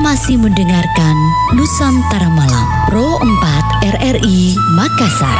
masih mendengarkan Nusantara Malam Pro 4 RRI Makassar.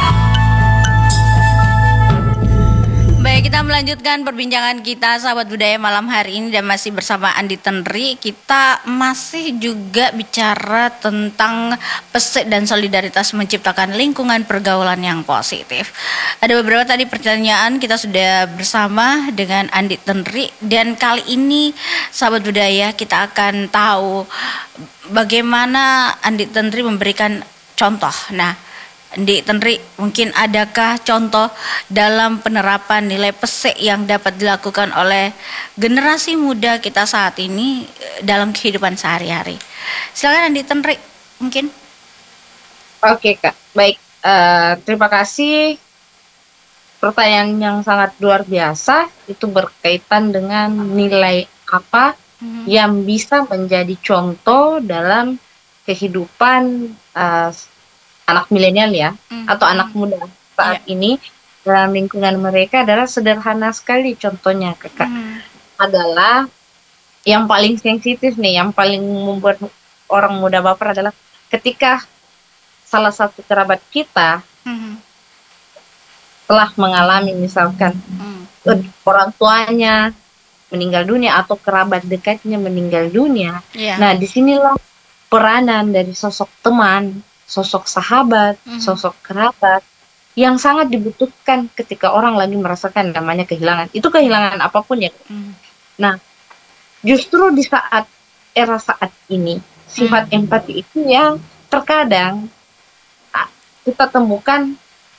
Baik, kita melanjutkan perbincangan kita sahabat budaya malam hari ini dan masih bersama Andi Tenri. Kita masih juga bicara tentang pesek dan solidaritas menciptakan lingkungan pergaulan yang positif. Ada beberapa tadi pertanyaan kita sudah bersama dengan Andi Tenri, dan kali ini sahabat budaya kita akan tahu bagaimana Andi Tenri memberikan contoh. Nah, Andi Tenri, mungkin adakah contoh dalam penerapan nilai pesek yang dapat dilakukan oleh generasi muda kita saat ini dalam kehidupan sehari-hari? Silakan Andi Tenri, mungkin. Oke Kak, baik. Terima kasih. Pertanyaan yang sangat luar biasa, itu berkaitan dengan nilai apa yang bisa menjadi contoh dalam kehidupan anak milenial ya, atau anak muda saat ini dalam lingkungan mereka adalah sederhana sekali. Contohnya Kakak adalah yang paling sensitif nih, yang paling membuat orang muda baper adalah ketika salah satu kerabat kita telah mengalami misalkan orang tuanya meninggal dunia atau kerabat dekatnya meninggal dunia. Nah, disinilah peranan dari sosok teman, sosok sahabat, sosok kerabat yang sangat dibutuhkan ketika orang lagi merasakan namanya kehilangan. Itu kehilangan apapun ya. Nah, justru di era saat ini, sifat empati itu yang terkadang kita temukan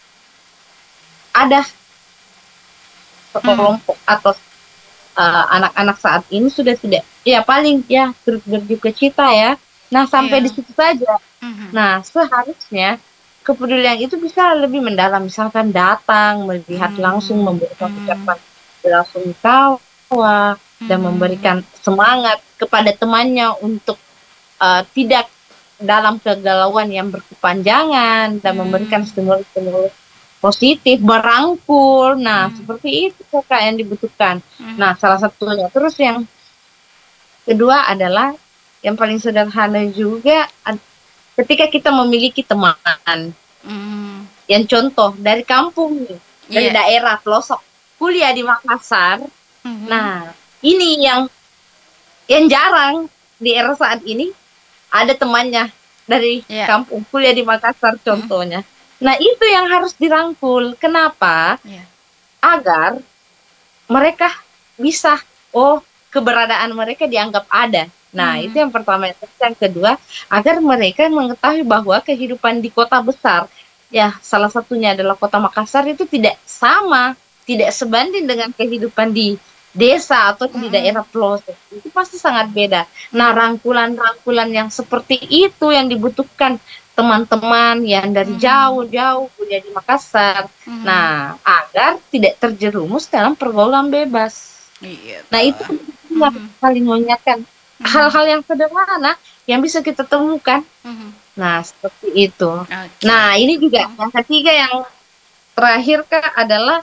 ada kelompok atau anak-anak saat ini sudah tidak, ya paling ya berduka cita ya. Nah, sampai di situ saja. Nah, seharusnya kepedulian itu bisa lebih mendalam, misalkan datang, melihat langsung, memberikan ucapan langsung tawa, dan memberikan semangat kepada temannya untuk tidak dalam kegalauan yang berkepanjangan, dan memberikan stimulus-stimulus positif, merangkul. Nah, seperti itu Kak yang dibutuhkan. Nah, salah satunya. Terus yang kedua adalah yang paling sederhana juga, ketika kita memiliki teman yang contoh dari kampung nih, dari daerah pelosok, kuliah di Makassar. Nah, ini yang jarang di era saat ini, ada temannya dari kampung kuliah di Makassar contohnya. Nah, itu yang harus dirangkul. Kenapa? Agar mereka bisa, keberadaan mereka dianggap ada. Nah, itu yang pertama. Yang kedua, agar mereka mengetahui bahwa kehidupan di kota besar, ya salah satunya adalah kota Makassar, itu tidak sama, tidak sebanding dengan kehidupan di desa atau di daerah pelosok. Itu pasti sangat beda. Nah, rangkulan-rangkulan yang seperti itu yang dibutuhkan teman-teman yang dari jauh-jauh kuliah di Makassar. Nah, agar tidak terjerumus dalam pergaulan bebas. Nah, itu yang paling mengingatkan. Hal-hal yang sederhana yang bisa kita temukan. Nah, seperti itu. Nah, ini juga yang ketiga, yang terakhir Kak, adalah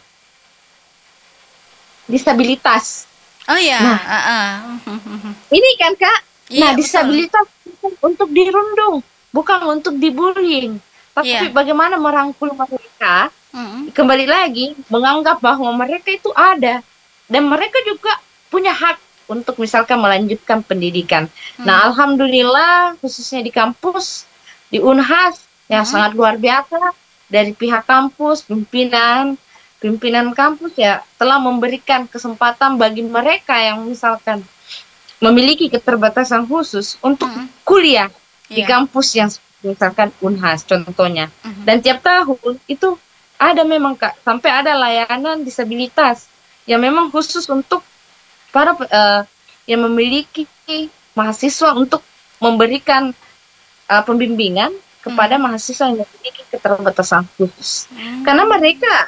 disabilitas. Ini kan Kak, disabilitas untuk dirundung, bukan untuk dibullying. Tapi bagaimana merangkul mereka, kembali lagi menganggap bahwa mereka itu ada, dan mereka juga punya hak untuk misalkan melanjutkan pendidikan. Nah, alhamdulillah khususnya di kampus, di Unhas, yang sangat luar biasa dari pihak kampus, pimpinan kampus ya telah memberikan kesempatan bagi mereka yang misalkan memiliki keterbatasan khusus untuk kuliah di kampus yang misalkan Unhas contohnya. Dan tiap tahun itu ada memang Kak, sampai ada layanan disabilitas yang memang khusus untuk para yang memiliki mahasiswa, untuk memberikan pembimbingan kepada mahasiswa yang memiliki keterbatasan khusus. Karena mereka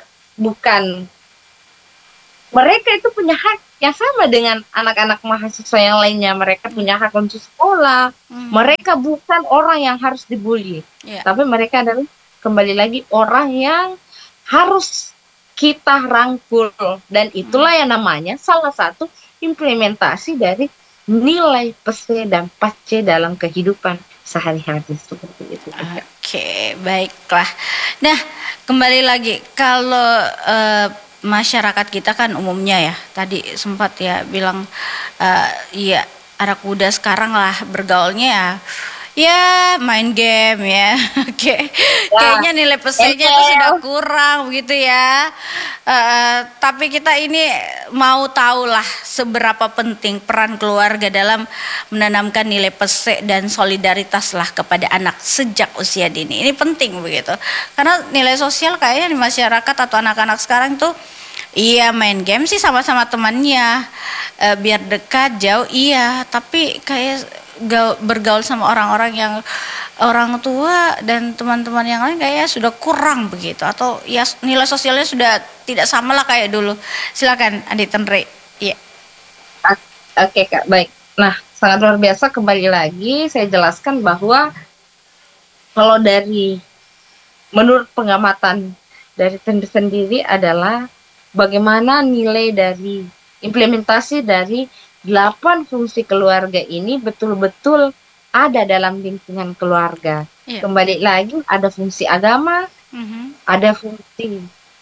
itu punya hak yang sama dengan anak-anak mahasiswa yang lainnya. Mereka punya hak untuk sekolah. Mereka bukan orang yang harus dibully, tapi mereka adalah kembali lagi orang yang harus kita rangkul. Dan itulah yang namanya salah satu implementasi dari nilai pese dan pace dalam kehidupan sehari-hari seperti itu. Oke, baiklah. Nah, kembali lagi kalau masyarakat kita kan umumnya ya, tadi sempat ya bilang ya anak muda sekarang lah bergaulnya ya main game ya. Oke. Kayaknya nilai pesennya itu sudah kurang begitu ya. Tapi kita ini mau tahu lah seberapa penting peran keluarga dalam menanamkan nilai pesek dan solidaritas lah kepada anak sejak usia dini. Ini penting begitu. Karena nilai sosial kayaknya di masyarakat atau anak-anak sekarang tuh iya main game sih sama-sama temannya, biar dekat jauh iya, tapi kayak bergaul sama orang-orang yang orang tua dan teman-teman yang lain kayaknya sudah kurang begitu, atau ya nilai sosialnya sudah tidak sama lah kayak dulu. Silakan Andi Tenri. Iya. Oke Kak, baik. Nah, sangat luar biasa, kembali lagi saya jelaskan bahwa kalau dari menurut pengamatan dari Tenri sendiri adalah bagaimana nilai dari implementasi dari 8 fungsi keluarga ini betul-betul ada dalam lingkungan keluarga. Yeah. Kembali lagi ada fungsi agama, ada fungsi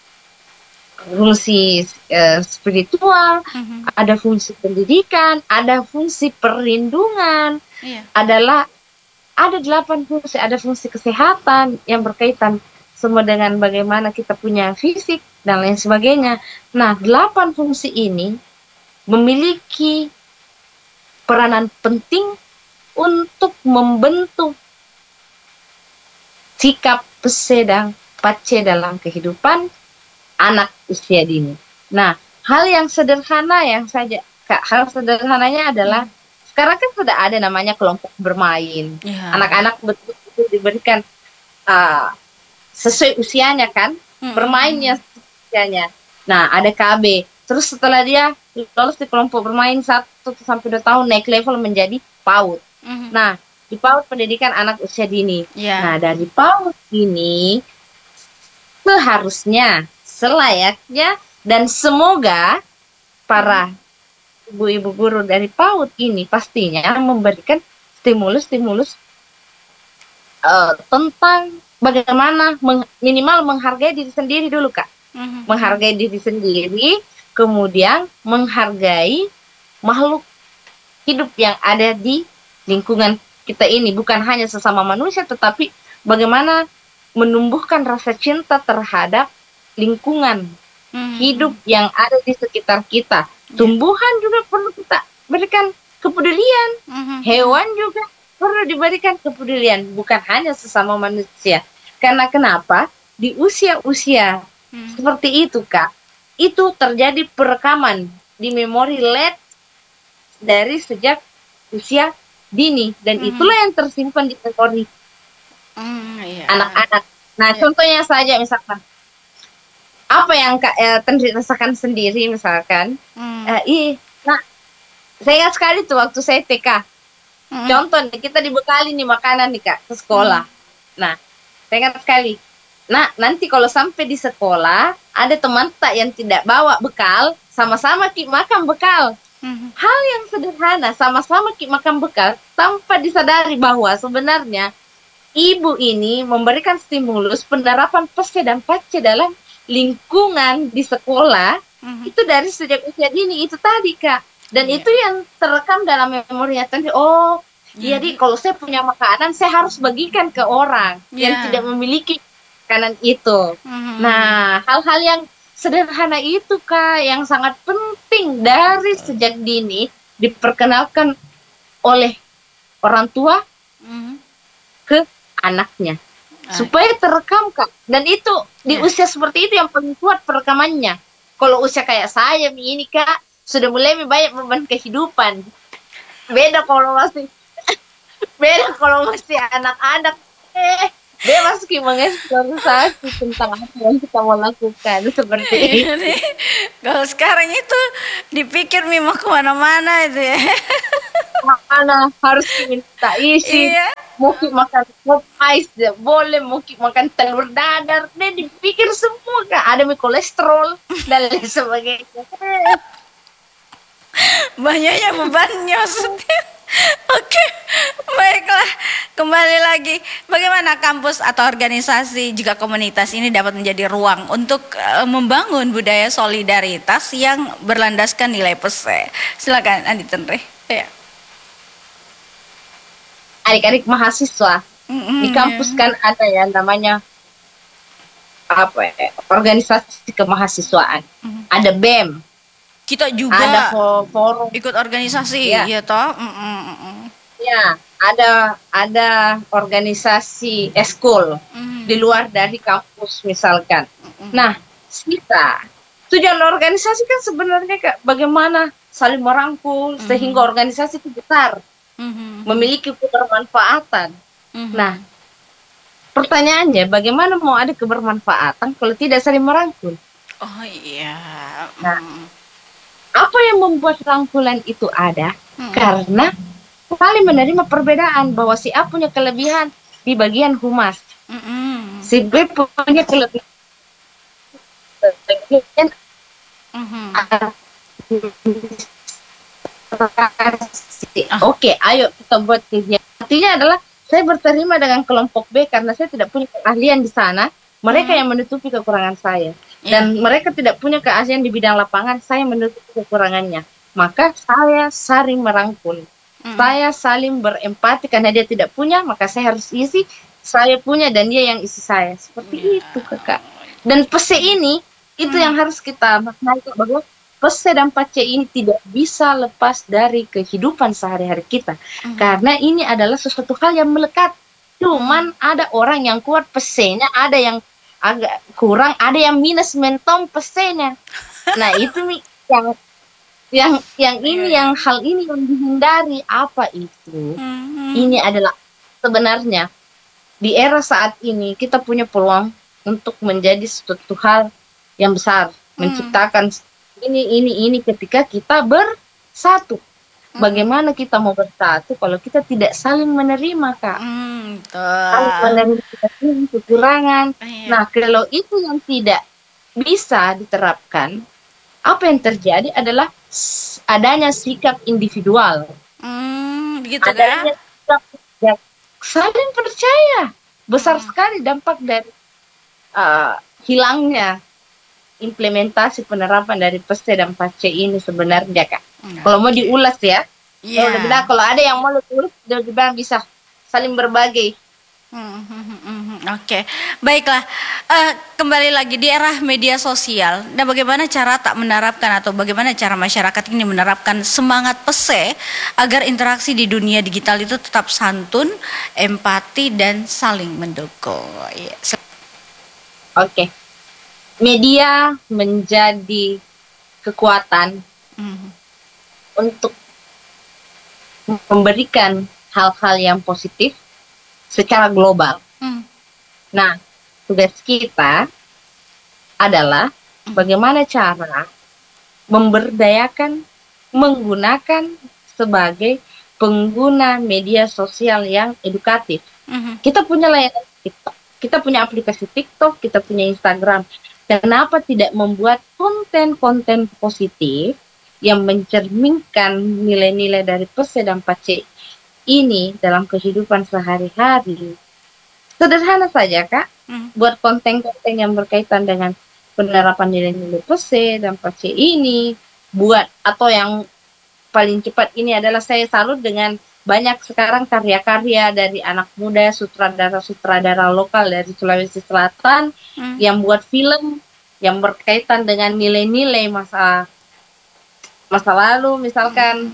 spiritual, ada fungsi pendidikan, ada fungsi perlindungan. Yeah. Ada 8 fungsi, ada fungsi kesehatan yang berkaitan semua dengan bagaimana kita punya fisik dan lain sebagainya. Nah, 8 fungsi ini memiliki peranan penting untuk membentuk sikap pese dan pace dalam kehidupan anak usia dini. Nah, hal sederhananya adalah sekarang kan sudah ada namanya kelompok bermain. Yeah. Anak-anak betul-betul diberikan sesuai usianya kan, bermainnya usianya. Nah, ada KB. Terus setelah dia lolos di kelompok bermain 1-2 tahun, naik level menjadi PAUD. Nah, di PAUD pendidikan anak usia dini. Yeah. Nah, dari PAUD ini seharusnya, selayaknya, dan semoga para ibu-ibu guru dari PAUD ini pastinya memberikan stimulus-stimulus tentang bagaimana minimal menghargai diri sendiri dulu, Kak. Menghargai diri sendiri, kemudian menghargai makhluk hidup yang ada di lingkungan kita ini. Bukan hanya sesama manusia, tetapi bagaimana menumbuhkan rasa cinta terhadap lingkungan hidup yang ada di sekitar kita. Tumbuhan juga perlu kita berikan kepedulian. Hewan juga perlu diberikan kepedulian. Bukan hanya sesama manusia. Karena kenapa? Di usia-usia seperti itu, Kak, itu terjadi perekaman di memori LED dari sejak usia dini, dan itulah yang tersimpan di memori anak-anak. Nah, contohnya saja misalkan apa yang Kak Tenri rasakan sendiri misalkan, nah saya ingat sekali tuh waktu saya TK, contoh nih, kita dibekali nih makanan nih Kak ke sekolah. Nah, saya ingat sekali. Nah, nanti kalau sampai di sekolah, ada teman tak yang tidak bawa bekal, sama-sama kita makan bekal. Hal yang sederhana, sama-sama kita makan bekal, tanpa disadari bahwa sebenarnya ibu ini memberikan stimulus penerapan pese dan pace dalam lingkungan di sekolah, itu dari sejak usia dini, itu tadi Kak. Dan itu yang terekam dalam memorinya tadi. Oh, jadi kalau saya punya makanan, saya harus bagikan ke orang yang tidak memiliki kanan itu. Nah, hal-hal yang sederhana itu Kak, yang sangat penting dari sejak dini diperkenalkan oleh orang tua ke anaknya, supaya terekam Kak. Dan itu di usia seperti itu yang paling kuat perekamannya. Kalau usia kayak saya ini Kak, sudah mulai banyak beban kehidupan. Beda kalau masih anak-anak. Bebas mengeksplorasi tentang apa yang kita mau lakukan seperti ini. Kalau sekarang itu dipikir mau kemana-mana itu ya. Mana harus minta isi, mungkin makan ais boleh, mungkin makan telur dadar, dia dipikir semua Kak, ada kolesterol dan lain sebagainya. Banyaknya bebannya maksudnya. Oke, baiklah. Kembali lagi, bagaimana kampus atau organisasi juga komunitas ini dapat menjadi ruang untuk membangun budaya solidaritas yang berlandaskan nilai PESE. Silakan Andi Tenri. Ya. Adik-adik mahasiswa di kampus kan ada ya namanya organisasi kemahasiswaan. Ada BEM. Kita juga ada forum ikut organisasi, ya toh. Ya, ada organisasi eskul di luar dari kampus misalkan. Nah, kita tujuan organisasi kan sebenarnya bagaimana saling merangkul sehingga organisasi itu besar, memiliki kebermanfaatan. Nah, pertanyaannya bagaimana mau ada kebermanfaatan kalau tidak saling merangkul? Oh iya. Nah, apa yang membuat rangkulan itu ada? Karena saling menerima perbedaan, bahwa si A punya kelebihan di bagian humas, si B punya kelebihan Oke, ayo kita buat kegiatan. Artinya adalah saya berterima dengan kelompok B karena saya tidak punya keahlian di sana. Mereka yang menutupi kekurangan saya. Dan mereka tidak punya keahlian di bidang lapangan, saya menutupi kekurangannya. Maka saya saling merangkul. Saya saling berempati karena dia tidak punya, maka saya harus isi. Saya punya dan dia yang isi saya. Seperti itu, Kakak. Dan PESE ini, itu yang harus kita maknai, bahwa PESE dan PACE ini tidak bisa lepas dari kehidupan sehari-hari kita. Karena ini adalah sesuatu hal yang melekat. Cuman ada orang yang kuat PESE-nya, ada yang agak kurang, ada yang minus mentom PESE-nya. Nah, itu yang ini yang hal ini yang dihindari. Apa itu? Ini adalah sebenarnya di era saat ini kita punya peluang untuk menjadi suatu hal yang besar, menciptakan ini ketika kita bersatu. Bagaimana kita mau bersatu kalau kita tidak saling menerima, Kak? Saling menerima kita punya kekurangan. Nah, kalau itu yang tidak bisa diterapkan, apa yang terjadi adalah adanya sikap individual. Begitu adanya sikap yang saling percaya. Besar sekali dampak dari hilangnya implementasi penerapan dari PESE dan PACE ini sebenarnya, Kak. Kalau mau diulas ya, kalau ada yang mau diulas, dia bilang bisa saling berbagi. Oke, baiklah. Kembali lagi di era media sosial. Nah, bagaimana cara tak menerapkan atau bagaimana cara masyarakat ini menerapkan semangat PESE agar interaksi di dunia digital itu tetap santun, empati dan saling mendukung. Oke. Media menjadi kekuatan untuk memberikan hal-hal yang positif secara global. Nah, tugas kita adalah bagaimana cara memberdayakan, menggunakan sebagai pengguna media sosial yang edukatif. Kita punya layanan TikTok, kita punya aplikasi TikTok, kita punya Instagram. Kenapa tidak membuat konten-konten positif yang mencerminkan nilai-nilai dari PESE dan PACE ini dalam kehidupan sehari-hari? Sederhana saja, Kak. Buat konten-konten yang berkaitan dengan penerapan nilai-nilai PESE dan PACE ini. Buat, atau yang paling cepat ini adalah saya salut dengan banyak sekarang karya-karya dari anak muda, sutradara-sutradara lokal dari Sulawesi Selatan yang buat film yang berkaitan dengan nilai-nilai masa lalu, misalkan.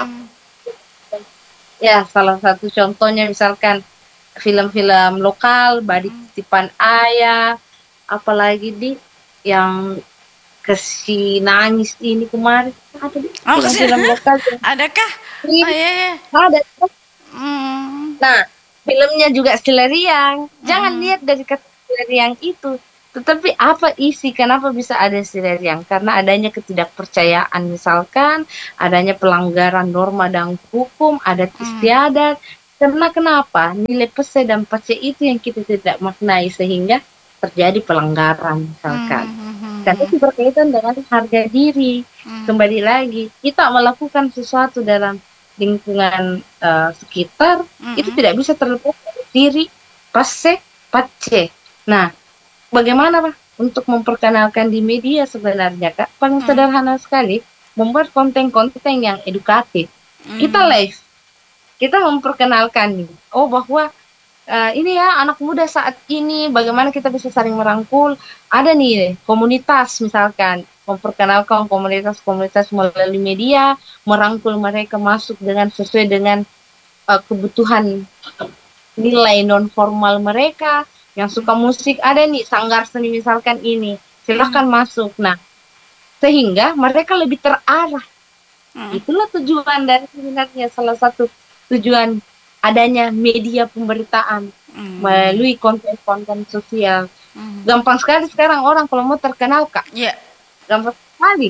Ya, salah satu contohnya misalkan film-film lokal, Badik Titipan Ayah, apalagi yang Kesi Nangis ini kemarin ada film lokal. Adakah? Ada. Nah, filmnya juga Sileriang. Jangan lihat dari kata Sileriang itu, tetapi apa isi, kenapa bisa ada Sileriang? Karena adanya ketidakpercayaan, misalkan adanya pelanggaran norma dan hukum, adat istiadat. Karena kenapa? Nilai PESE dan PACE itu yang kita tidak maknai sehingga terjadi pelanggaran, misalkan. Karena itu berkaitan dengan harga diri. Kembali lagi, kita melakukan sesuatu dalam lingkungan sekitar, itu tidak bisa terlepas dari diri, passe, pace. Nah, bagaimana Pak untuk memperkenalkan di media sebenarnya Kak? Paling sederhana sekali, membuat konten-konten yang edukatif. Kita live, kita memperkenalkan nih, bahwa ini ya anak muda saat ini, bagaimana kita bisa saling merangkul. Ada nih komunitas misalkan, memperkenalkan komunitas-komunitas melalui media, merangkul mereka masuk dengan sesuai dengan kebutuhan nilai non formal mereka. Yang suka musik, ada nih sanggar seni misalkan ini, silakan masuk. Nah, sehingga mereka lebih terarah. Itulah tujuan dari sebenarnya, salah satu tujuan adanya media pemberitaan melalui konten-konten sosial. Gampang sekali sekarang orang kalau mau terkenal Kak. Gampang sekali.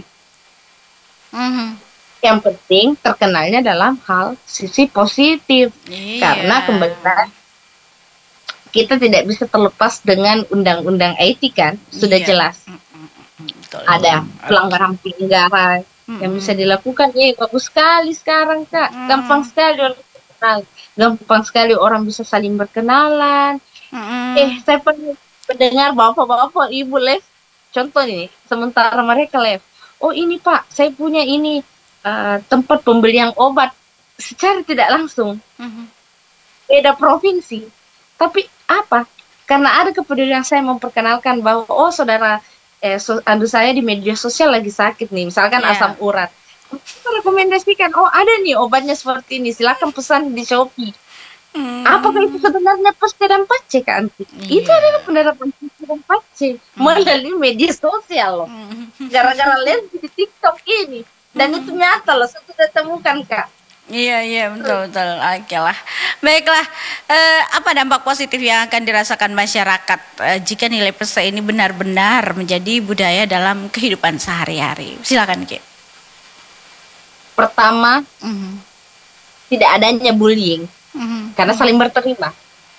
Yang penting terkenalnya dalam hal sisi positif. Karena kembali lagi, kita tidak bisa terlepas dengan undang-undang IT kan, sudah jelas. Ada pelanggaran-pelanggaran yang bisa dilakukan. Bagus sekali sekarang Kak. Gampang sekali orang kenal. Gampang sekali orang bisa saling berkenalan. Saya pernah mendengar bapak-bapak, ibu live. Contoh nih, sementara mereka live. Oh ini Pak, saya punya ini tempat pembelian obat. Secara tidak langsung. Beda provinsi. Tapi apa? Karena ada kepedulian saya memperkenalkan bahwa saudara saya di media sosial lagi sakit nih, misalkan asam urat. Kita rekomendasikan, ada nih obatnya seperti ini, silakan pesan di Shopee. Apakah itu sebenarnya paste dan pace Kak Anti? Itu adalah penerapan paste dan pace melalui media sosial loh. Gara-gara lihat di TikTok ini. Dan itu nyata loh, saya sudah temukan Kak. Iya betul. Oke lah. Baiklah, apa dampak positif yang akan dirasakan masyarakat jika nilai paste ini benar-benar menjadi budaya dalam kehidupan sehari-hari? Silakan Ki. Pertama, tidak adanya bullying, karena saling berterima.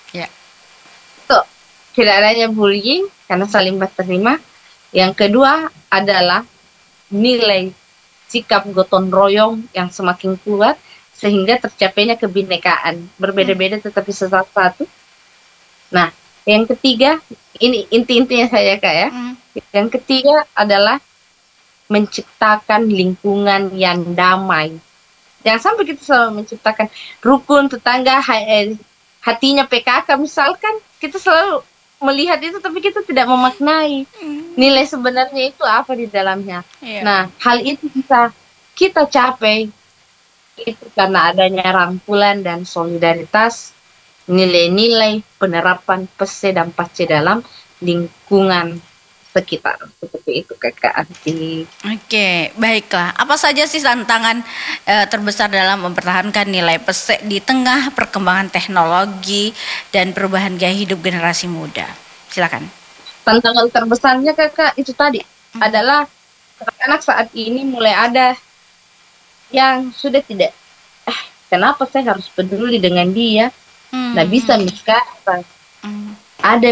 Tidak adanya bullying karena saling berterima. Yang kedua adalah nilai sikap gotong royong yang semakin kuat, sehingga tercapainya kebinekaan, berbeda-beda tetapi satu. Nah, yang ketiga, ini inti-intinya saya Kak ya. Yang ketiga adalah menciptakan lingkungan yang damai. Jangan sampai kita selalu menciptakan rukun tetangga, hatinya PKK misalkan, kita selalu melihat itu tapi kita tidak memaknai nilai sebenarnya itu apa di dalamnya. Nah, hal itu bisa kita capai itu karena adanya rangkulan dan solidaritas, nilai-nilai penerapan paste dan pace dalam lingkungan sekitar. Seperti itu Kakak Anti. Oke, baiklah. Apa saja sih tantangan terbesar dalam mempertahankan nilai paste di tengah perkembangan teknologi dan perubahan gaya hidup generasi muda? Silakan. Tantangan terbesarnya Kakak itu tadi adalah anak-anak saat ini mulai ada yang sudah tidak, kenapa saya harus peduli dengan dia? Nah bisa sekarang ada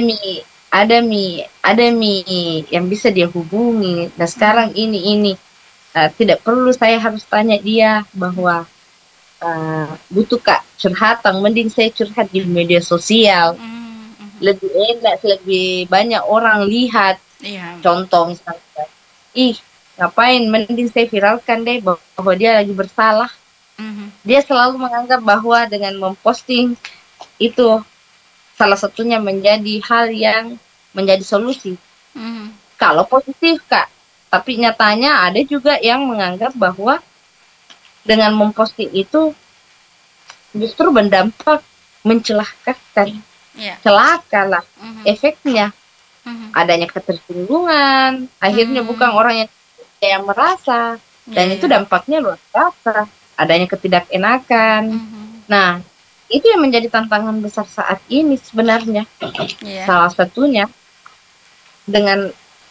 yang bisa dia hubungi. Nah sekarang ini tidak perlu saya harus tanya dia bahwa butuh Kak curhatan, mending saya curhat di media sosial. Lebih enak, lebih banyak orang lihat. Contoh misalnya, ngapain, mending saya viralkan deh bahwa dia lagi bersalah. Dia selalu menganggap bahwa dengan memposting itu salah satunya menjadi hal yang menjadi solusi. Kalau positif Kak, tapi nyatanya ada juga yang menganggap bahwa dengan memposting itu justru berdampak mencelakakan. Celakalah efeknya. Adanya ketersinggungan, akhirnya bukan orang yang merasa, dan itu dampaknya luar biasa. Adanya ketidakenakan. Nah, itu yang menjadi tantangan besar saat ini sebenarnya. Salah satunya dengan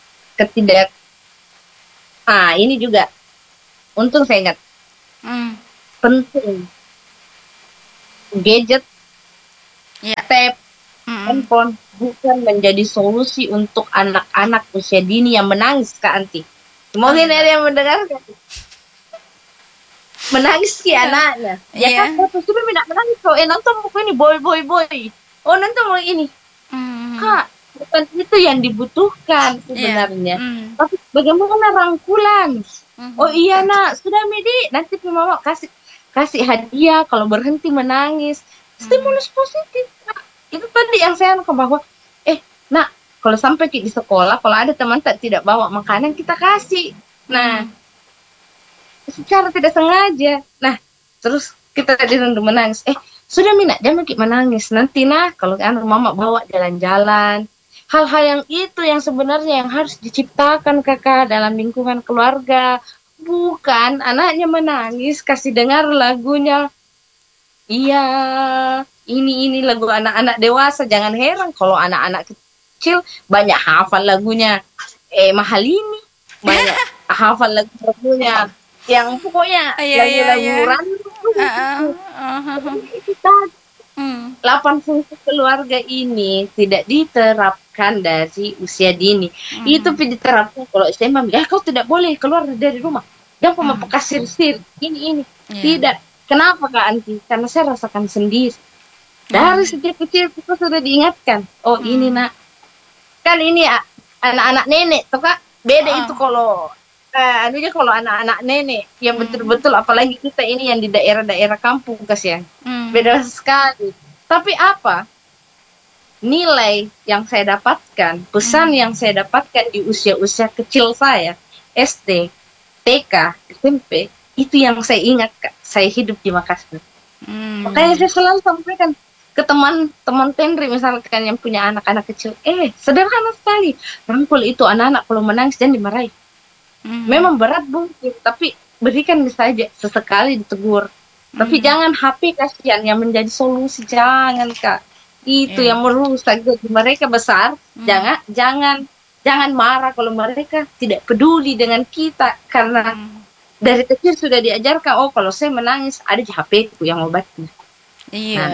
ini juga untung saya ingat penting gadget, tab, handphone bukan menjadi solusi untuk anak-anak usia dini yang menangis, Kak Anti. Mungkin ada yang mendengarkan. Menangis ki anaknya. Ya kan, sudah tidak menangis kok. Nonton buku ini, boy. Oh, nonton mau ini. Kak, bukan itu yang dibutuhkan sebenarnya. Tapi bagaimana rangkulan? Oh iya nak, sudah Medi, nanti mama kasih hadiah kalau berhenti menangis. Stimulus positif. Nah, itu tadi yang saya anggap bahwa nak, kalau sampai di sekolah, kalau ada teman tidak bawa makanan, kita kasih. Nah, secara tidak sengaja. Nah, terus kita dirundung menangis. Sudah Mina, jangan menangis. Nanti nah, kalau mama bawa jalan-jalan. Hal-hal yang itu yang sebenarnya yang harus diciptakan kakak dalam lingkungan keluarga. Bukan anaknya menangis, kasih dengar lagunya. Iya, ini lagu anak-anak dewasa. Jangan heran kalau anak-anak kecil banyak hafal lagunya. Mahal ini banyak hafal lagunya. Yang pokoknya lagu-lagu random itu tadi. 8 fungsi keluarga ini tidak diterapkan dari usia dini. Itu diterapkan kalau SMA. Kau tidak boleh keluar dari rumah. Jangan mau kasir-sir. Ini. Tidak. Kenapa Kak Anti? Karena saya rasakan sendiri. Dari sejak kecil kita sudah diingatkan. Oh ini nak. Kan ini anak-anak nenek tuh Kak. Beda itu kalau kalau anak-anak nenek yang betul-betul, apalagi kita ini yang di daerah-daerah kampung kasihan, beda sekali. Tapi apa nilai yang saya dapatkan, pesan yang saya dapatkan di usia-usia kecil saya, SD, TK, SMP, itu yang saya ingat Kak. Saya hidup di Makassar. Makanya saya selalu sampaikan ke teman-teman Tenri misalkan yang punya anak-anak kecil, sederhana sekali, rangkul itu anak-anak kalau menangis jangan dimarahi. Memang berat mungkin, tapi berikan saja sesekali ditegur. Tapi jangan HP kasihan yang menjadi solusi, jangan Kak. Itu yang merusak jadi mereka besar. Jangan marah kalau mereka tidak peduli dengan kita karena dari kecil sudah diajarkan. Oh kalau saya menangis ada di HP ku yang obatnya. Nah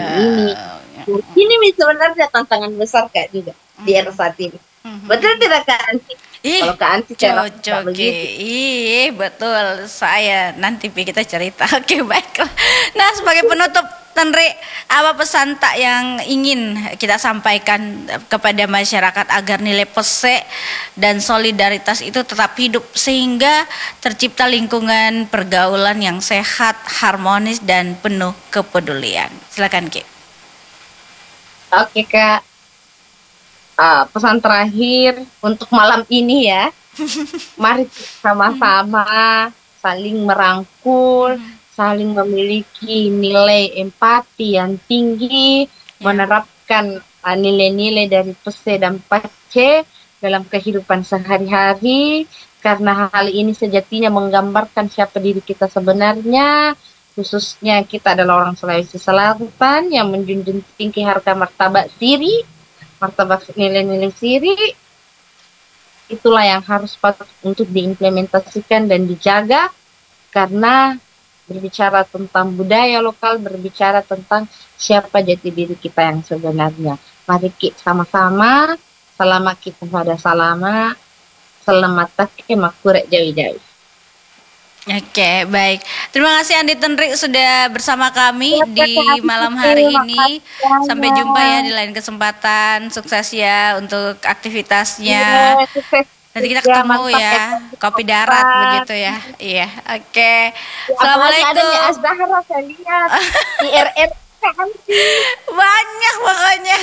ini sebenarnya tantangan besar Kak juga di era saat ini. Betul tidak Kak Anti? Kalau Kak Anti cocok betul. Saya nanti kita cerita. Oke, baiklah. Nah, sebagai penutup Tenri, apa pesan tak yang ingin kita sampaikan kepada masyarakat agar nilai pesek dan solidaritas itu tetap hidup sehingga tercipta lingkungan pergaulan yang sehat, harmonis dan penuh kepedulian. Silakan Ki. Oke Kak. Pesan terakhir untuk malam ini ya, mari sama-sama saling merangkul, saling memiliki nilai empati yang tinggi, menerapkan nilai-nilai dari PSE dan PAC dalam kehidupan sehari-hari, karena hal ini sejatinya menggambarkan siapa diri kita sebenarnya, khususnya kita adalah orang Sulawesi Selatan yang menjunjung tinggi harga martabat diri, martabat nilai-nilai siri. Itulah yang harus patut untuk diimplementasikan dan dijaga, karena berbicara tentang budaya lokal, berbicara tentang siapa jati diri kita yang sebenarnya. Mari kita sama-sama, selama kita pada salama, selamat ke makurek jauh-jauh. Oke, baik. Terima kasih Andi Tenri sudah bersama kami di malam hari ini. Sampai jumpa ya di lain kesempatan. Sukses ya untuk aktivitasnya. Nanti kita ketemu ya. Kopi darat begitu ya. Iya, oke. Assalamualaikum. Ada Azhara saya lihat di RR banyak pokoknya.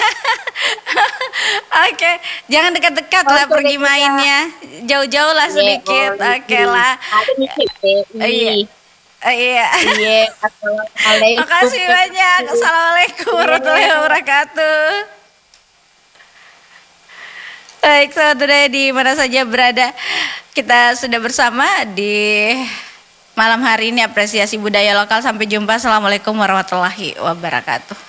Oke, jangan dekat-dekat lah pergi mainnya, jauh-jauh lah sedikit. Oke lah. Iya. Makasih banyak. Assalamualaikum warahmatullahi wabarakatuh. Baik, saudara di mana saja berada, kita sudah bersama di malam hari ini apresiasi budaya lokal. Sampai jumpa. Assalamualaikum warahmatullahi wabarakatuh.